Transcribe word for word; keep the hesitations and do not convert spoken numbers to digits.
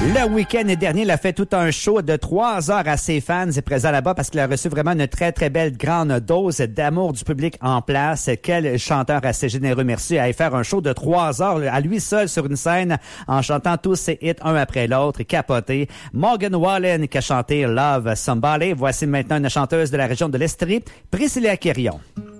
Le week-end dernier, il a fait tout un show de trois heures à ses fans et présents là-bas parce qu'il a reçu vraiment une très, très belle grande dose d'amour du public en place. Quel chanteur assez généreux, merci, à y faire un show de trois heures à lui seul sur une scène en chantant tous ses hits un après l'autre, capoté. Morgan Wallen qui a chanté Love Somebody. Voici maintenant une chanteuse de la région de l'Estrie, Priscilla Quirion.